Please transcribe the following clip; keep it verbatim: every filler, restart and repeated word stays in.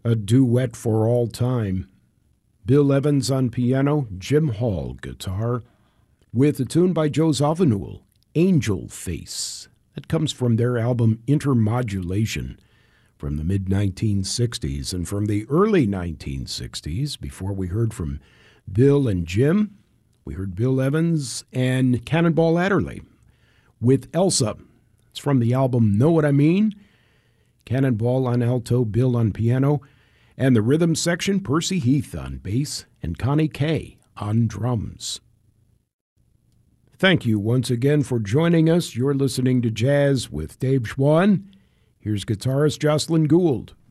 A duet for all time. Bill Evans on piano, Jim Hall guitar, with a tune by Joe Zawinul, Angel Face. That comes from their album Intermodulation from the mid nineteen sixties. And from the early nineteen sixties, before we heard from Bill and Jim, we heard Bill Evans and Cannonball Adderley with Elsa. It's from the album Know What I Mean? Cannonball on alto, Bill on piano, and the rhythm section, Percy Heath on bass and Connie Kay on drums. Thank you once again for joining us. You're listening to Jazz with Dave Schwann. Here's guitarist Jocelyn Gould.